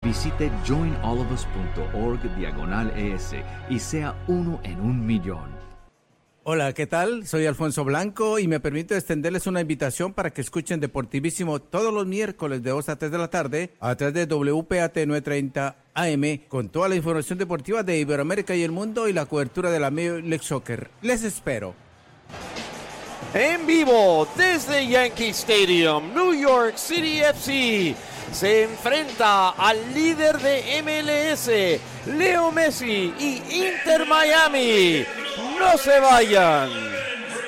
Visite joinallofus.org/ES y sea uno en 1,000,000. Hola, ¿qué tal? Soy Alfonso Blanco y me permito extenderles una invitación para que escuchen Deportivísimo todos los miércoles de 2 a 3 de la tarde a través de WPAT 930 AM con toda la información deportiva de Iberoamérica y el mundo y la cobertura de la Major League Soccer. Les espero. En vivo desde Yankee Stadium, New York City FC. Se enfrenta al líder de MLS, Leo Messi y Inter Miami. No se vayan.